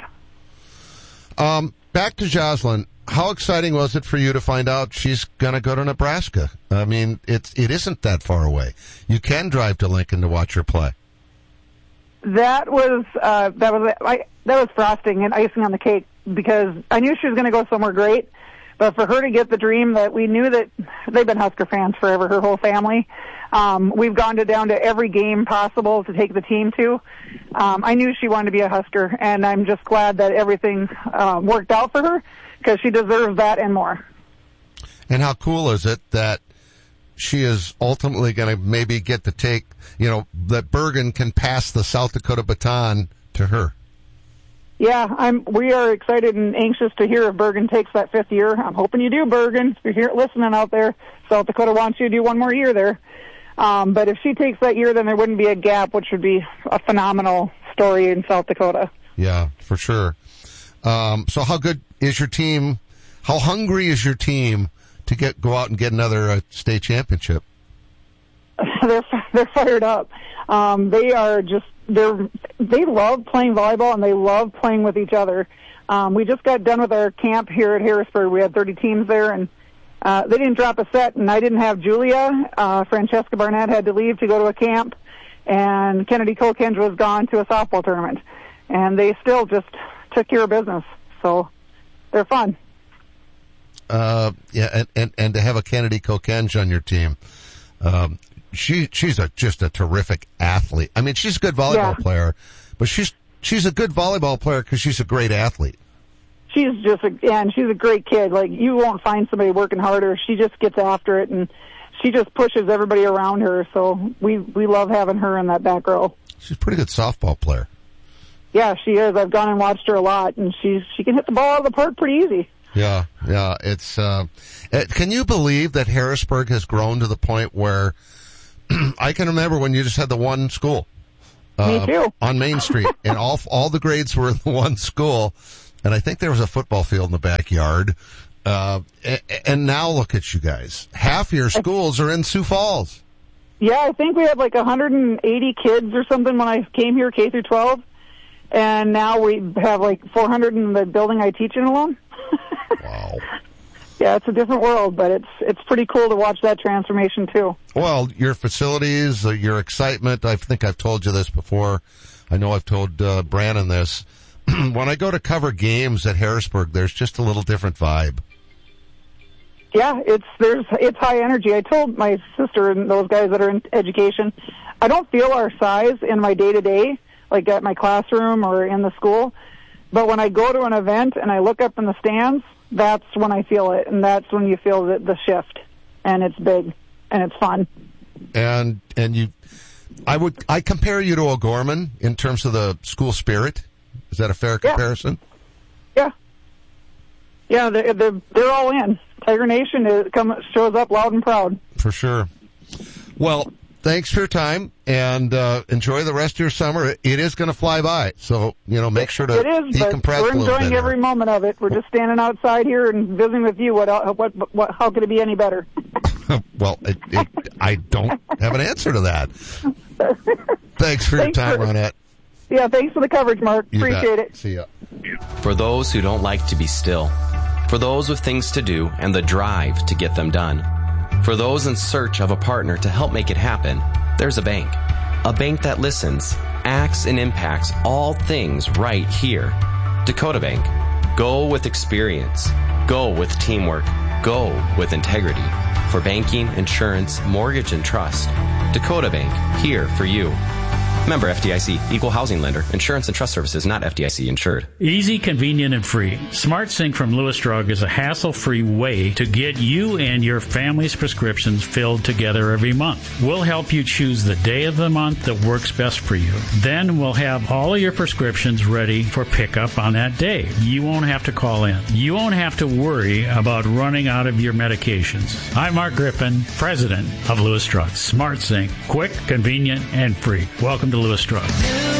Um, back to Jocelyn. How exciting was it for you to find out she's going to go to Nebraska? I mean, it's it isn't that far away. You can drive to Lincoln to watch her play. That was uh, that was I, that was frosting and icing on the cake because I knew she was going to go somewhere great. But for her to get the dream that we knew that they've been Husker fans forever, her whole family. Um, we've gone to down to every game possible to take the team to. Um, I knew she wanted to be a Husker, and I'm just glad that everything uh, worked out for her because she deserves that and more. And how cool is it that she is ultimately going to maybe get to take, you know, that Bergen can pass the South Dakota baton to her? Yeah, I'm. We are excited and anxious to hear if Bergen takes that fifth year. I'm hoping you do, Bergen. If you're here listening out there, South Dakota wants you to do one more year there. Um, but if she takes that year, then there wouldn't be a gap, which would be a phenomenal story in South Dakota. Yeah, for sure. Um, so how good is your team? How hungry is your team to get go out and get another uh, state championship? they're they're fired up. Um, they are just. They're, they love playing volleyball and they love playing with each other. Um, we just got done with our camp here at Harrisburg. We had thirty teams there, and uh, they didn't drop a set, and I didn't have Julia. Uh, Francesca Barnett had to leave to go to a camp, and Kennedy Kokenge was gone to a softball tournament. And they still just took care of business. So they're fun. Uh, yeah, and, and, and to have a Kennedy Kokenge on your team, um, she she's a just a terrific athlete. I mean, she's a good volleyball Yeah. player, but she's she's a good volleyball player because she's a great athlete. She's just a, yeah, and she's a great kid. Like, you won't find somebody working harder. She just gets after it, and she just pushes everybody around her. So we, we love having her in that back row. She's a pretty good softball player. Yeah, she is. I've gone and watched her a lot, and she's, she can hit the ball out of the park pretty easy. Yeah, yeah. It's, uh, it, can you believe that Harrisburg has grown to the point where I can remember when you just had the one school. Me uh, too. On Main Street, and all, all the grades were in the one school. And I think there was a football field in the backyard. Uh, and, and now look at you guys. Half your schools are in Sioux Falls. Yeah, I think we had like one hundred eighty kids or something when I came here, K through twelve. And now we have like four hundred in the building I teach in alone. Wow. Yeah, it's a different world, but it's it's pretty cool to watch that transformation too. Well, your facilities, uh, your excitement, I think I've told you this before. I know I've told uh, Brandon this. When I go to cover games at Harrisburg, there's just a little different vibe. Yeah, it's there's it's high energy. I told my sister and those guys that are in education, I don't feel our size in my day to day, like at my classroom or in the school. But when I go to an event and I look up in the stands, that's when I feel it, and that's when you feel the, the shift, and it's big and it's fun. And and you, I would I compare you to O'Gorman in terms of the school spirit. Is that a fair comparison? Yeah. Yeah, they're, they're, they're all in. Tiger Nation is, come, shows up loud and proud. For sure. Well, thanks for your time, and uh, enjoy the rest of your summer. It is going to fly by, so, you know, make sure to It is, but decompress we're a little enjoying bit. every moment of it. We're just standing outside here and visiting with you. What, el- what, what, how could it be any better? Well, it, it, I don't have an answer to that. Thanks for your Thanks time, for- Ronette. Yeah, thanks for the coverage, Mark. You bet. Appreciate it. See ya. For those who don't like to be still. For those with things to do and the drive to get them done. For those in search of a partner to help make it happen, there's a bank. A bank that listens, acts, and impacts all things right here. Dakota Bank. Go with experience. Go with teamwork. Go with integrity. For banking, insurance, mortgage, and trust. Dakota Bank. Here for you. Member F D I C, Equal Housing Lender, Insurance and Trust Services, not F D I C insured. Easy, convenient, and free. SmartSync from Lewis Drug is a hassle-free way to get you and your family's prescriptions filled together every month. We'll help you choose the day of the month that works best for you. Then we'll have all of your prescriptions ready for pickup on that day. You won't have to call in. You won't have to worry about running out of your medications. I'm Mark Griffin, president of Lewis Drug. SmartSync, quick, convenient, and free. Welcome to Lewis Drug.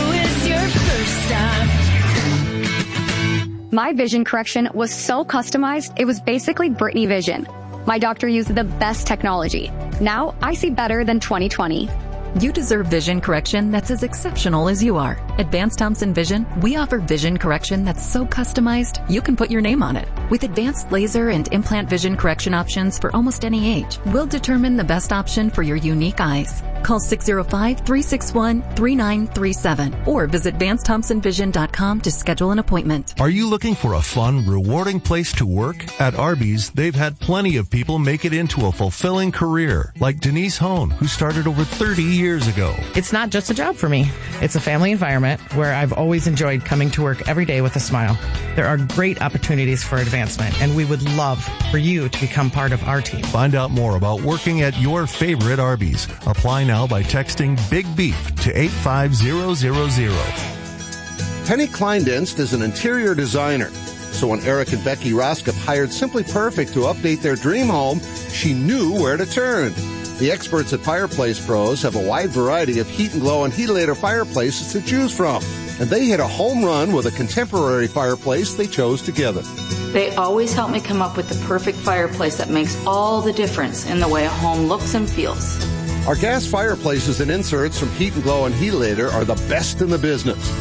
My vision correction was so customized, it was basically Britney Vision. My doctor used the best technology. Now I see better than twenty twenty. You deserve vision correction that's as exceptional as you are. Advanced Thompson Vision, we offer vision correction that's so customized, you can put your name on it. With advanced laser and implant vision correction options for almost any age, we'll determine the best option for your unique eyes. Call six oh five, three six one, three nine three seven or visit Vance Thompson Vision dot com to schedule an appointment. Are you looking for a fun, rewarding place to work? At Arby's, they've had plenty of people make it into a fulfilling career, like Denise Hone, who started over thirty years ago. It's not just a job for me. It's a family environment where I've always enjoyed coming to work every day with a smile. There are great opportunities for advancement, and we would love for you to become part of our team. Find out more about working at your favorite Arby's. Apply now by texting Big Beef to eight five zero zero zero. Penny Kleindienst is an interior designer. So when Eric and Becky Roskop hired Simply Perfect to update their dream home, she knew where to turn. The experts at Fireplace Pros have a wide variety of Heat and Glow and Heatilator fireplaces to choose from. And they hit a home run with a contemporary fireplace they chose together. They always help me come up with the perfect fireplace that makes all the difference in the way a home looks and feels. Our gas fireplaces and inserts from Heat and Glow and Heatilator are the best in the business.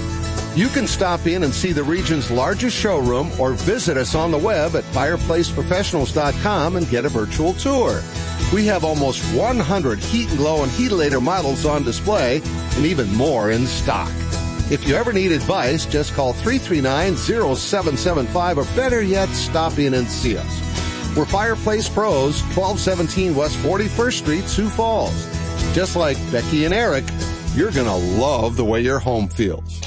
You can stop in and see the region's largest showroom or visit us on the web at fireplace professionals dot com and get a virtual tour. We have almost one hundred Heat and Glow and Heatilator models on display and even more in stock. If you ever need advice, just call three three nine, zero seven seven five or better yet, stop in and see us. We're Fireplace Pros, twelve seventeen West forty-first Street, Sioux Falls. Just like Becky and Eric, you're going to love the way your home feels.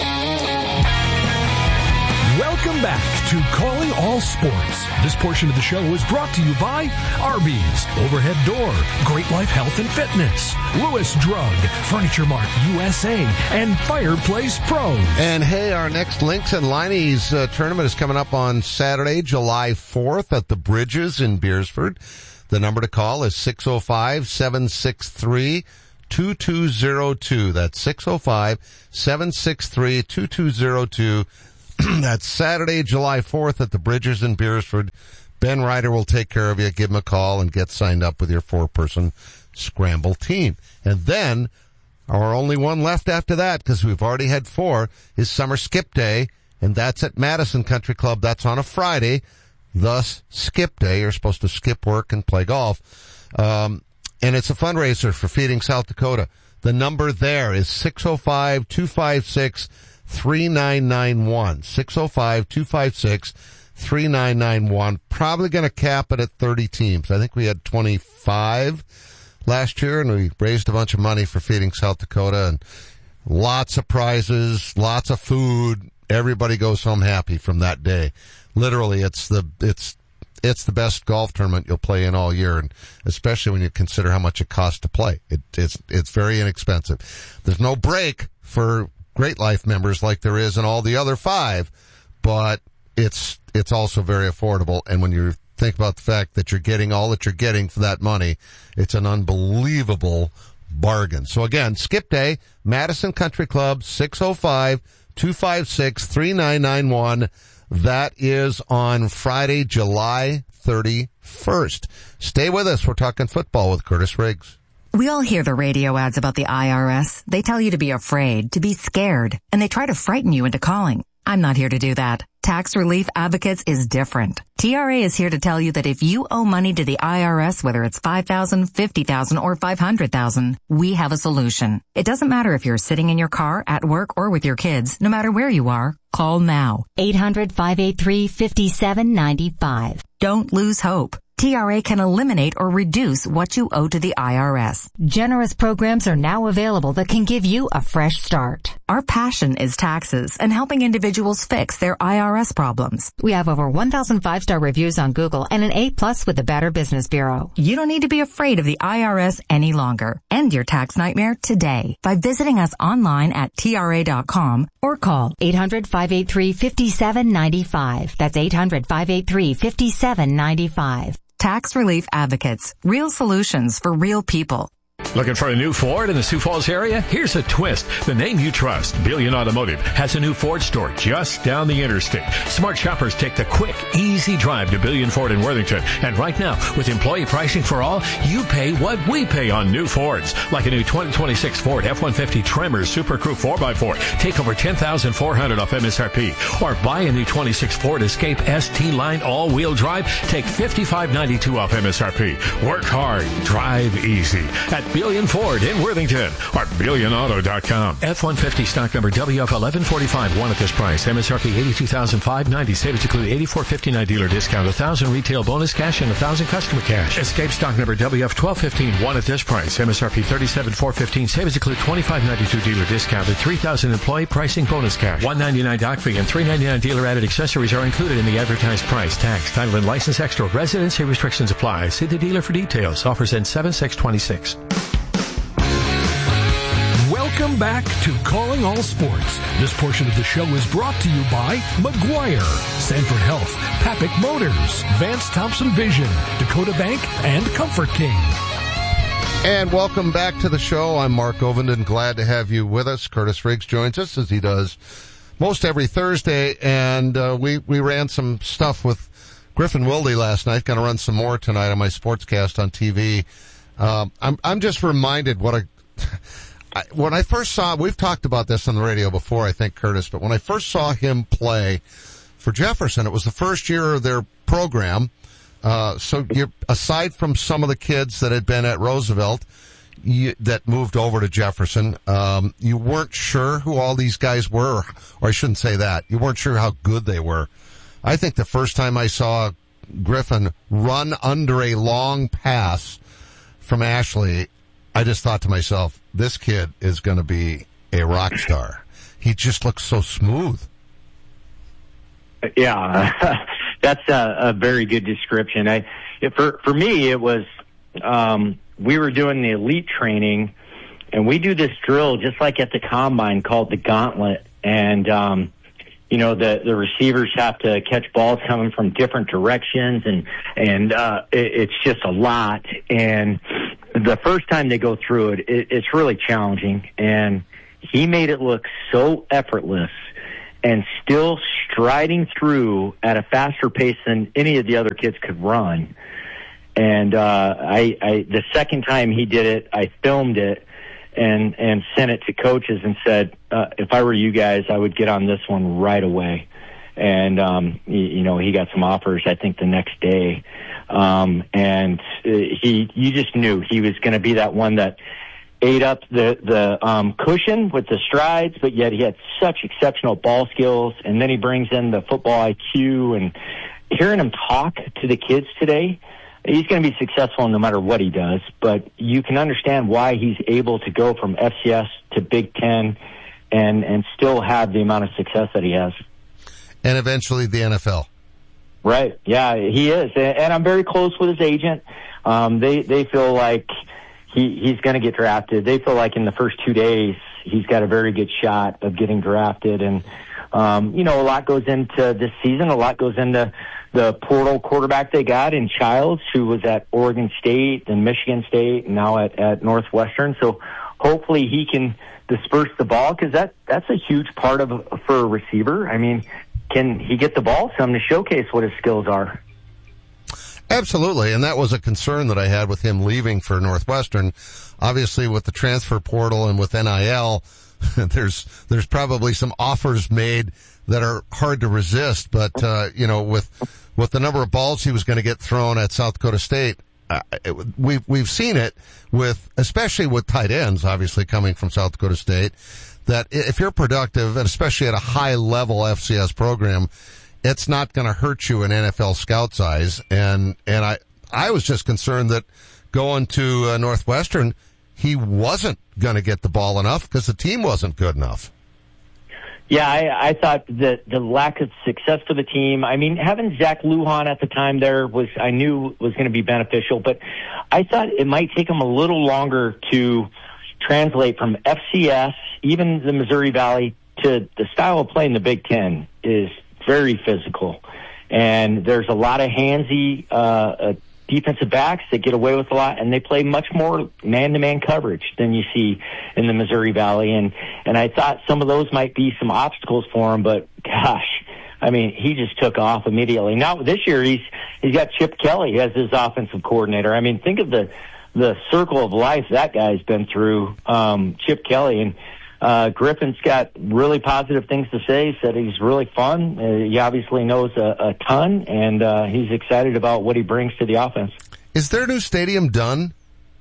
Welcome back to Calling All Sports. This portion of the show is brought to you by Arby's, Overhead Door, Great Life Health and Fitness, Lewis Drug, Furniture Mart U S A, and Fireplace Pros. And hey, our next Links and Lineys uh, tournament is coming up on Saturday, July fourth at the Bridges in Beersford. The number to call is six oh five, seven six three, two two oh two. That's six oh five, seven six three, two two oh two. That's Saturday, July fourth at the Bridges in Beersford. Ben Ryder will take care of you. Give him a call and get signed up with your four-person scramble team. And then, our only one left after that, because we've already had four, is Summer Skip Day, and that's at Madison Country Club. That's on a Friday, thus Skip Day. You're supposed to skip work and play golf. Um, and it's a fundraiser for Feeding South Dakota. The number there is six oh five, two five six, three nine nine one. six oh five, two five six, three nine nine one. Probably going to cap it at thirty teams. I think we had twenty-five last year, and we raised a bunch of money for Feeding South Dakota, and lots of prizes, lots of food. Everybody goes home happy from that day. Literally, it's the, it's, it's the best golf tournament you'll play in all year, and especially when you consider how much it costs to play. It, it's, it's very inexpensive. There's no break for Great Life members like there is in all the other five, but it's it's also very affordable. And when you think about the fact that you're getting all that you're getting for that money, it's an unbelievable bargain. So again, Skip Day, Madison Country Club, six oh five, two five six, three nine nine one. That is on Friday, July thirty-first. Stay with us. We're talking football with Curtis Riggs. We all hear the radio ads about the I R S. They tell you to be afraid, to be scared, and they try to frighten you into calling. I'm not here to do that. Tax Relief Advocates is different. T R A is here to tell you that if you owe money to the I R S, whether it's five thousand dollars, fifty thousand dollars, or five hundred thousand dollars, we have a solution. It doesn't matter if you're sitting in your car, at work, or with your kids. No matter where you are, call now. eight hundred, five eight three, five seven nine five. Don't lose hope. T R A can eliminate or reduce what you owe to the I R S. Generous programs are now available that can give you a fresh start. Our passion is taxes and helping individuals fix their I R S problems. We have over one thousand five-star reviews on Google and an A plus with the Better Business Bureau. You don't need to be afraid of the I R S any longer. End your tax nightmare today by visiting us online at T R A dot com or call eight hundred, five eight three, five seven nine five. That's eight hundred, five eight three, five seven nine five. Tax Relief Advocates. Real solutions for real people. Looking for a new Ford in the Sioux Falls area? Here's a twist. The name you trust, Billion Automotive, has a new Ford store just down the interstate. Smart shoppers take the quick, easy drive to Billion Ford in Worthington. And right now, with employee pricing for all, you pay what we pay on new Fords. Like a new twenty twenty-six Ford F one fifty Tremor Super Crew four by four. Take over ten thousand four hundred dollars off M S R P. Or buy a new twenty-six Ford Escape S T Line all-wheel drive. Take fifty-five ninety-two off M S R P. Work hard, drive easy. At Billion Ford in Worthington or billion auto dot com. F one fifty stock number W F eleven forty-five, one at this price. M S R P eighty-two thousand five hundred ninety. Savings include eighty-four fifty-nine dealer discount, one thousand retail bonus cash, and one thousand customer cash. Escape stock number W F twelve fifteen, one at this price. M S R P thirty-seven thousand four hundred fifteen. Savings include twenty-five ninety-two dealer discount and three thousand employee pricing bonus cash. one ninety-nine dock fee and three ninety-nine dealer added accessories are included in the advertised price. Tax, title, and license extra. Residency restrictions apply. See the dealer for details. Offers end seven six twenty-six. Welcome back to Calling All Sports. This portion of the show is brought to you by McGuire, Sanford Health, Papik Motors, Vance Thompson Vision, Dakota Bank, and Comfort King. And welcome back to the show. I'm Mark Ovenden. Glad to have you with us. Curtis Riggs joins us as he does most every Thursday. And uh, we, we ran some stuff with Griffin Wilde last night. Going to run some more tonight on my sportscast on T V. Um, I'm, I'm just reminded what a... I, when I first saw, we've talked about this on the radio before, I think, Curtis, but when I first saw him play for Jefferson, it was the first year of their program. Uh, so you're, aside from some of the kids that had been at Roosevelt, you, that moved over to Jefferson, um, you weren't sure who all these guys were, or I shouldn't say that. You weren't sure how good they were. I think the first time I saw Griffin run under a long pass from Ashley, I just thought to myself, this kid is going to be a rock star. He just looks so smooth. Yeah, that's a, a very good description. I, for for me, it was um, we were doing the elite training, and we do this drill just like at the combine called the gauntlet, and um, you know the the receivers have to catch balls coming from different directions, and and uh, it, it's just a lot. And the first time they go through it, it, it's really challenging, and he made it look so effortless. And still striding through at a faster pace than any of the other kids could run. And uh, I, I, the second time he did it, I filmed it and and sent it to coaches and said, uh, if I were you guys, I would get on this one right away. And um, you, you know, he got some offers, I think, the next day. Um, and he, you just knew he was going to be that one that ate up the the um, cushion with the strides, but yet he had such exceptional ball skills. And then he brings in the football I Q, and hearing him talk to the kids today, he's going to be successful no matter what he does. But you can understand why he's able to go from F C S to Big Ten and and still have the amount of success that he has. And eventually the N F L. Right. Yeah, he is. And I'm very close with his agent. Um, they they feel like He, he's going to get drafted. They feel like in the first two days, he's got a very good shot of getting drafted. And, um, you know, a lot goes into this season. A lot goes into the portal quarterback they got in Childs, who was at Oregon State and Michigan State and now at, at Northwestern. So hopefully he can disperse the ball, because that, that's a huge part of for a receiver. I mean, can he get the ball some to showcase what his skills are? Absolutely, and that was a concern that I had with him leaving for Northwestern. Obviously, with the transfer portal and with N I L, there's there's probably some offers made that are hard to resist. But uh, you know, with with the number of balls he was going to get thrown at South Dakota State, uh, it, we've we've seen it with, especially with tight ends, obviously coming from South Dakota State, that if you're productive, and especially at a high level F C S program, it's not going to hurt you in N F L scout's eyes. And, and I, I was just concerned that going to uh, Northwestern, he wasn't going to get the ball enough because the team wasn't good enough. Yeah, I, I thought that the lack of success for the team, I mean, having Zach Lujan at the time there was, I knew was going to be beneficial, but I thought it might take him a little longer to translate from F C S, even the Missouri Valley, to the style of play in the Big Ten is very physical, and there's a lot of handsy uh, uh, defensive backs that get away with a lot, and they play much more man-to-man coverage than you see in the Missouri Valley. And and I thought some of those might be some obstacles for him, but gosh, I mean, he just took off immediately. Now this year he's he's got Chip Kelly as his offensive coordinator. I mean, think of the the circle of life that guy's been through, um, Chip Kelly. And Uh, Griffin's got really positive things to say. He said he's really fun. Uh, he obviously knows a, a ton, and uh, he's excited about what he brings to the offense. Is their new stadium done?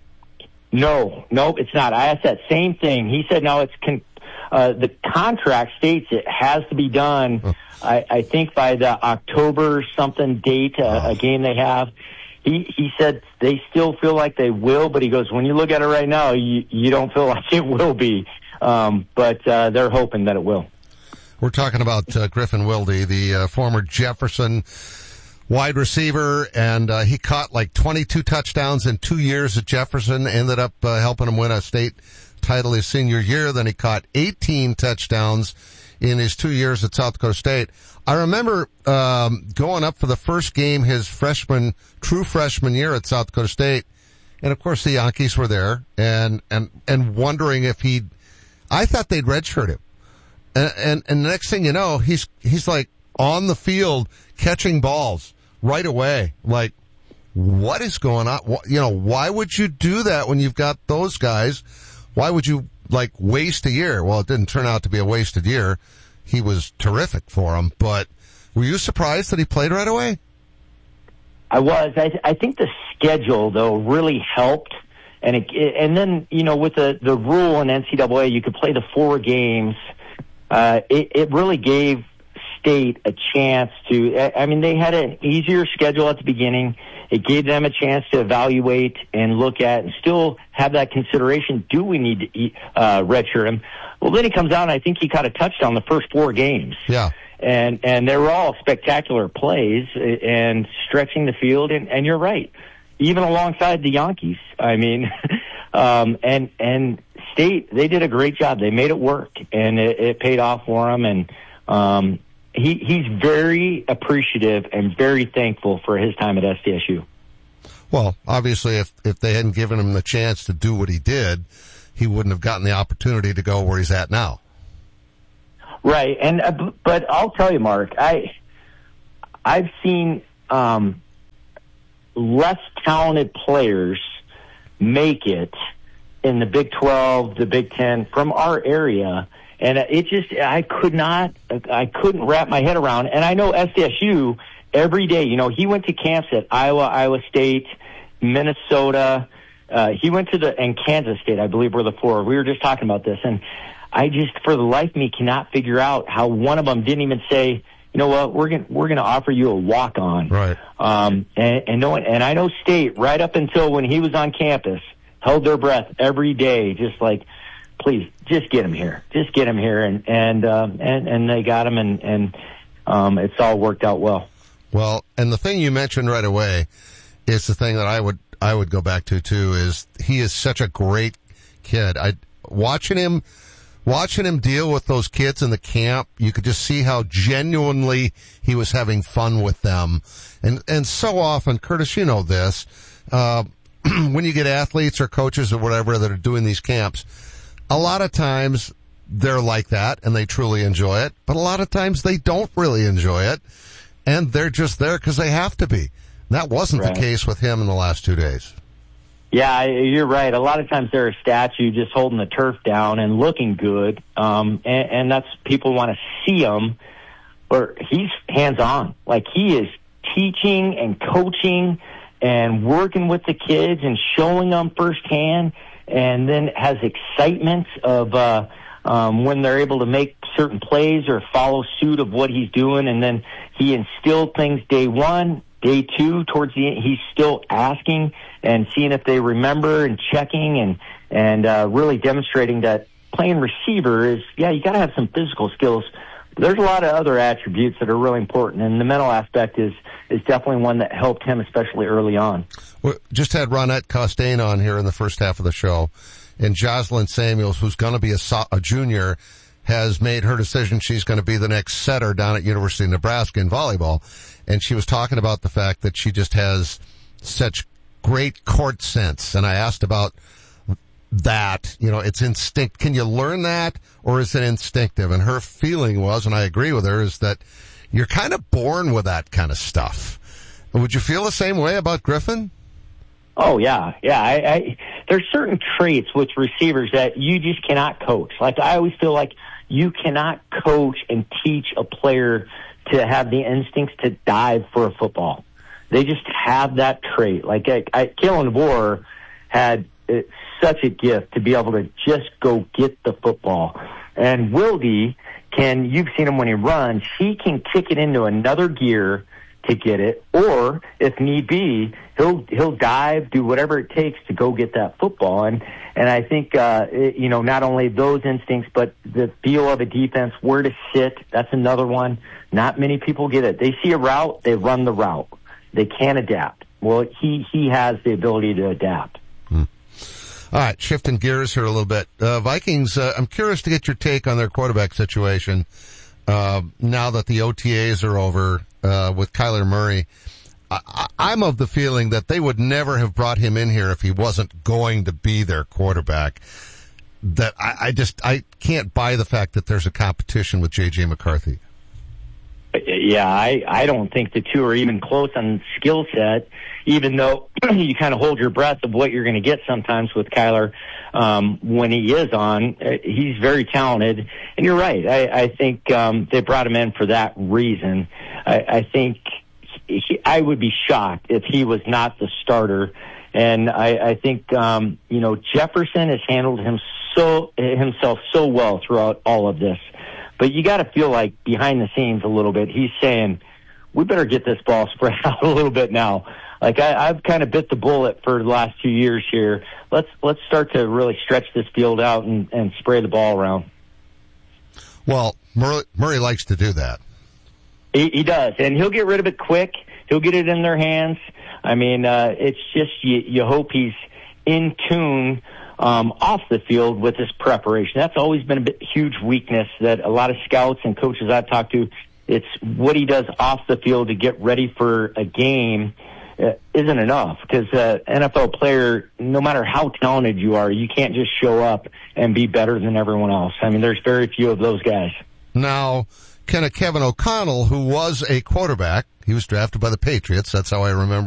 No, no, it's not. I asked that same thing. He said, no, it's con- uh, the contract states it has to be done, oh. I, I think, by the October something date, uh, oh. a game they have. He he said they still feel like they will, but he goes, when you look at it right now, you, you don't feel like it will be. Um, but uh, they're hoping that it will. We're talking about uh, Griffin Wilde, the uh, former Jefferson wide receiver, and uh, he caught like twenty-two touchdowns in two years at Jefferson, ended up uh, helping him win a state title his senior year. Then he caught eighteen touchdowns in his two years at South Dakota State. I remember um, going up for the first game his freshman, true freshman year at South Dakota State, and of course the Yankees were there, and and and wondering if he'd I thought they'd redshirt him. And, and, and the next thing you know, he's, he's like on the field catching balls right away. Like, what is going on? What, you know, why would you do that when you've got those guys? Why would you like waste a year. Well, it didn't turn out to be a wasted year. He was terrific for him, but were you surprised that he played right away? I was. I, I think the schedule, though, really helped. And it, and then, you know, with the, the rule in N C double A, you could play the four games. Uh, it, it really gave State a chance to, I mean, they had an easier schedule at the beginning. It gave them a chance to evaluate and look at and still have that consideration. Do we need to uh, redshirt him? Well, then he comes out, and I think he caught a touchdown the first four games. Yeah. And and they were all spectacular plays and stretching the field. And, and you're right, even alongside the Yankees. I mean, um, and and State, they did a great job. They made it work, and it, it paid off for them. And um, he he's very appreciative and very thankful for his time at S D S U. Well, obviously, if if they hadn't given him the chance to do what he did, he wouldn't have gotten the opportunity to go where he's at now. Right, and uh, but I'll tell you, Mark, I I've seen um, less talented players make it in the Big twelve, the Big Ten from our area, and it just I could not, I couldn't wrap my head around. And I know S D S U every day. You know, he went to camps at Iowa, Iowa State, Minnesota. Uh, he went to the and Kansas State, I believe, were the four. We were just talking about this, and I just, for the life of me, cannot figure out how one of them didn't even say, you know what, we're going we're going to offer you a walk on. Right. Um, and, and no one, and I know State right up until when he was on campus held their breath every day, just like, please, just get him here, just get him here, and and um, and and they got him, and and um, it's all worked out well. Well, and the thing you mentioned right away is the thing that I would I would go back to too. Is he is such a great kid. I watching him. Watching him deal with those kids in the camp, you could just see how genuinely he was having fun with them. And and so often, Curtis, you know this, uh, when you get athletes or coaches or whatever that are doing these camps, a lot of times they're like that and they truly enjoy it, but a lot of times they don't really enjoy it, and they're just there because they have to be. That wasn't right. The case with him in the last two days. Yeah, you're right. A lot of times they're a statue just holding the turf down and looking good, um, and, and that's people want to see him. Or he's hands-on. Like, he is teaching and coaching and working with the kids and showing them firsthand, and then has excitement of uh, um, when they're able to make certain plays or follow suit of what he's doing, and then he instilled things day one. Day two, towards the end, he's still asking and seeing if they remember and checking and and uh, really demonstrating that playing receiver is, yeah, you got to have some physical skills. There's a lot of other attributes that are really important, and the mental aspect is is definitely one that helped him, especially early on. We just had Ronette Costain on here in the first half of the show, and Jocelyn Samuels, who's going to be a, so- a junior, has made her decision she's going to be the next setter down at University of Nebraska in volleyball. And she was talking about the fact that she just has such great court sense. And I asked about that, you know, it's instinct. Can you learn that, or is it instinctive? And her feeling was, and I agree with her, is that you're kind of born with that kind of stuff. Would you feel the same way about Griffin? Oh, yeah. Yeah. I, I, there's certain traits with receivers that you just cannot coach. Like, I always feel like you cannot coach and teach a player to have the instincts to dive for a football. They just have that trait. Like, I, I, Kalen DeBoer had uh, such a gift to be able to just go get the football. And Wildy can, you've seen him when he runs, he can kick it into another gear to get it, or if need be, he'll he'll dive, do whatever it takes to go get that football. And and I think uh, it, you know, not only those instincts, but the feel of a defense, where to sit. That's another one. Not many people get it. They see a route, they run the route. They can't adapt. Well, he he has the ability to adapt. Hmm. All right, shifting gears here a little bit. Uh, Vikings. Uh, I'm curious to get your take on their quarterback situation uh, now that the O T As are over. Uh, with Kyler Murray, I, I'm of the feeling that they would never have brought him in here if he wasn't going to be their quarterback. That I, I just, I can't buy the fact that there's a competition with J J McCarthy. Yeah, I, I don't think the two are even close on skill set, even though you kind of hold your breath of what you're going to get sometimes with Kyler um, when he is on. He's very talented. And you're right. I, I think um, they brought him in for that reason. I, I think he, I would be shocked if he was not the starter. And I, I think, um, you know, Jefferson has handled him so, himself so well throughout all of this. But you got to feel like behind the scenes a little bit, he's saying, we better get this ball spread out a little bit now. Like I, I've kind of bit the bullet for the last two years here. Let's let's start to really stretch this field out and, and spray the ball around. Well, Murray, Murray likes to do that. He, he does, and he'll get rid of it quick. He'll get it in their hands. I mean, uh, it's just you, you hope he's in tune Um, off the field with his preparation. That's always been a bit, huge weakness that a lot of scouts and coaches I've talked to, it's what he does off the field to get ready for a game uh, isn't enough, because an N F L player, no matter how talented you are, you can't just show up and be better than everyone else. I mean, there's very few of those guys. Now, can a Kevin O'Connell, who was a quarterback, he was drafted by the Patriots, that's how I remember